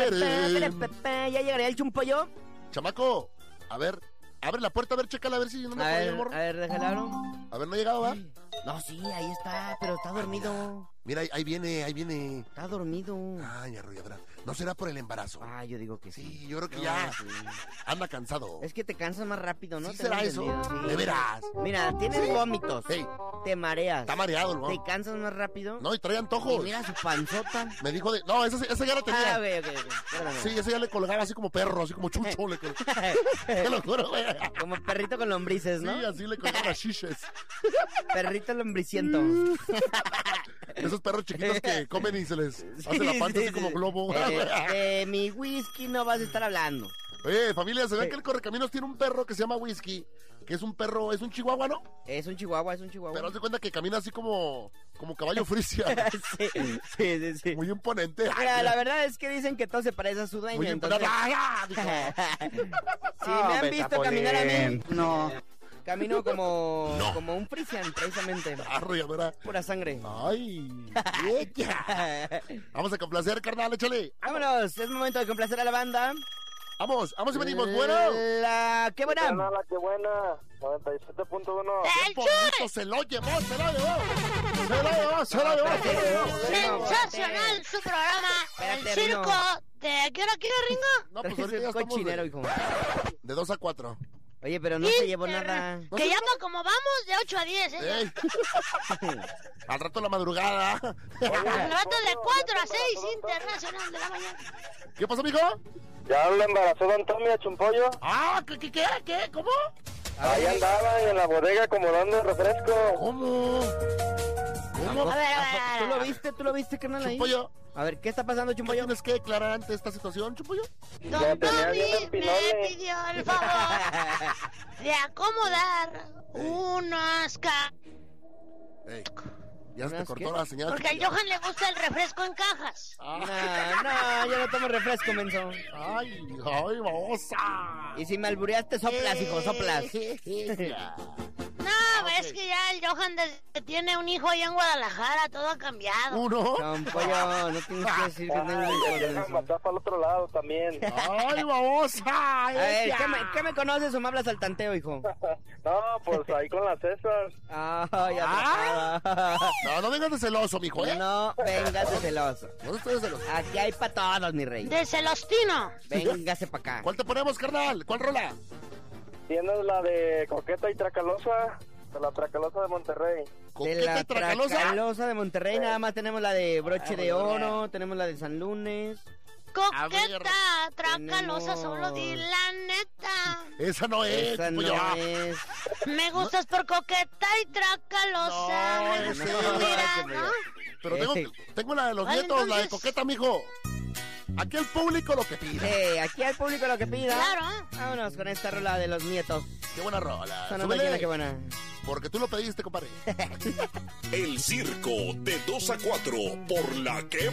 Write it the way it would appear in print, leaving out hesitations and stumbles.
¿Ya llegaría el chumpollo? Chamaco, a ver, abre la puerta, a ver, chécala, a ver si no me jodí el morro. A ver, déjala, abro. A ver, no ha llegado, ¿va? No, sí, ahí está, pero está dormido. Mira, ahí viene. Está dormido. Ay, arrolladora. ¿No será por el embarazo? Ah, yo digo que sí. Sí, yo creo que ya sí. anda cansado. Es que te cansas más rápido, ¿no? ¿Sí será eso? Sí. ¿De veras? Mira, tienes vómitos. Sí. Te mareas. Está mareado, ¿no? Te cansas más rápido. No, y trae antojos. Y mira su panzota. Me dijo de... No, esa ya la tenía. Ah, ok. Espérame. Sí, ese ya le colgaba así como perro, así como chucho. Le colgaba. Te lo juro, güey. Como perrito con lombrices, ¿no? Sí, así le colgaba las chiches. Perrito lombriciento. Esos perros chiquitos que comen y se les hace la panza así como globo. De mi whisky no vas a estar hablando. Oye, familia, ¿se ve que el Correcaminos tiene un perro que se llama Whisky? Que es un perro, es un chihuahua, ¿no? Es un chihuahua. Pero haz de cuenta que camina así como caballo frisia. Sí. Muy imponente. Mira, la verdad es que dicen que todo se parece a su dueño. Muy Entonces... Si me han visto caminar a mí, no. Camino como un frisian, precisamente. Arrolladora. Pura sangre. Ay. Vamos a complacer, carnal, échale. Vámonos, es momento de complacer a la banda. Vamos y venimos, bueno. ¡Qué buena! La que buena, 97.1. ¡Qué bonito! Se lo llevó. Sensacional su programa, Espérate, el circo. Rino. ¿De qué hora quiere, Ringo? No, pues Es ahorita ya un estamos cochinero, hijo. de 2 a 4. Oye, pero no se llevó nada. ¿No Que se ya llevó? para como vamos, de 8 a 10, ¿eh? Ey. Al rato la madrugada. Al rato de 4 a 6 internacional de la mañana. ¿Qué pasó, mijo? Ya le embarazó Don Tommy a Chumpollo. Ah, ¿qué? ¿Cómo? Ahí andaba en la bodega acomodando el refresco. ¿Cómo? A ver. ¿Tú lo viste, carnal, ahí? Chumpollo, A ver, ¿qué está pasando, ¿qué Chumpollo? tienes que declarar ante esta situación, Chumpollo? Don Ya tenía Tommy bien el me pinole. pidió el favor de acomodar unas Ey, ya se te ¿Unas cortó qué? la señal. Porque al Johan le gusta el refresco en cajas. No, yo no tomo refresco, menso. Ay, babosa. Y si me albureaste, soplas, hijo, soplas. No, es que ya el Johan desde que tiene un hijo allá en Guadalajara, todo ha cambiado. ¿Uno? Chumpollo, no tienes que decir que tengo un hijo Ay, de dejan eso. matar para el otro lado también. Ay, babosa. A ver, ella. ¿qué me conoces o me hablas al tanteo, hijo? No, pues ahí con las César. Ay, atrapada. No vengas de celoso, mijo, ¿eh? No vengas de celoso. No estoy de celoso. Aquí hay para todos, mi rey. De Celostino. Véngase para acá. ¿Cuál te ponemos, carnal? ¿Cuál rola? Tienes la de Coqueta y Tracalosa, de la Tracalosa de Monterrey. De ¿Coqueta la y Tracalosa? Tracalosa de Monterrey, nada más tenemos la de Broche de Oro, tenemos la de San Lunes. Coqueta, Tracalosa, solo di la neta. Esa no es, Esa no Chumpollo. es. Me gustas por coqueta y Tracalosa. No, Me ese gusta tu no, mirada. Pero tengo la de los Vale, nietos, la de entonces- Coqueta, mijo. Aquí el público lo que pide. Aquí al público lo que pida. Claro. Vámonos con esta rola de los nietos. Qué buena rola. Esa no Súbele, me qué buena. porque tú lo pediste, compadre. El circo de 2 a 4 por la que